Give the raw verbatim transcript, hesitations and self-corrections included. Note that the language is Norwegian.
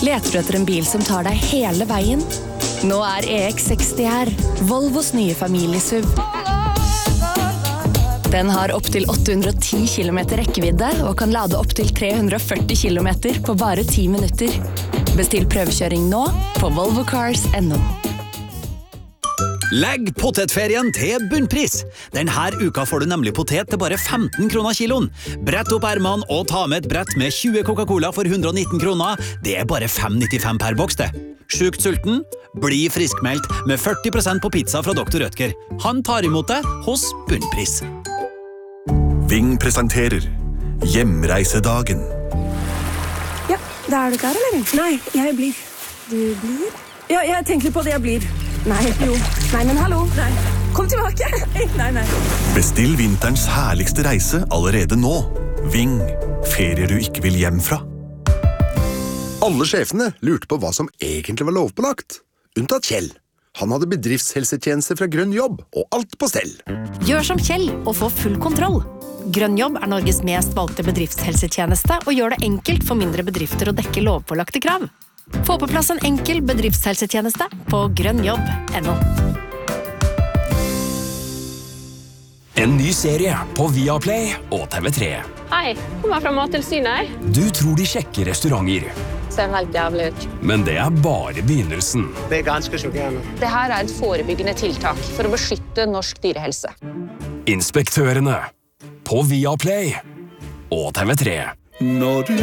Leter du etter en bil som tar deg hele veien? Nå er E X seksti her, Volvos nye familiesuv. Den har opp til åtte hundre og ti kilometer rekkevidde og kan lade opp til tre hundre og førti kilometer på bare ti minutter. Bestill prøvekjøring nå på volvo cars punktum no. Legg potetferien til bunnpris. Denne uka får du nemlig potet til bare femten kroner kiloen. Brett opp ermene og ta med et brett med tjue Coca-Cola for hundre og nitten kroner. Det er bare fem nittifem per boks det. Sjukt sulten? Bli friskmeldt med førti prosent på pizza fra doktor Rødtger. Han tar imot deg hos bunnpris. Ving presenterer Hjemreisedagen. Ja, da er du klar, eller? Nei, jeg blir. Du blir? Ja, jeg tenker på det jeg blir. Nei, jo. Nei, men hallo. Nei. Kom tilbake. Nei, nei. Bestill vinterens herligste reise allerede nå. Ving. Ferier du ikke vil hjem fra. Alle sjefene lurte på hva som egentlig var lovpålagt. Unntatt Kjell. Han hadde bedriftshelsetjeneste fra Grønn Jobb, og alt på stell. Gjør som Kjell og få full kontroll. Grønn Jobb er Norges mest valgte bedriftshelsetjeneste og gjør det enkelt for mindre bedrifter å dekke lovpålagte krav. Få på plass en enkel bedriftshelsetjeneste på grønnjobb punktum no. En ny serie på Viaplay og T V tre. Hei, kommer fra Mattilsynet. Du tror de sjekker restauranter. Ser helt jævlig ut. Men det er bare begynnelsen. Det er ganske sjokkerende. Det her er et forebyggende tiltak for å beskytte norsk dyrehelse. Inspektørene på Viaplay og T V tre. Når du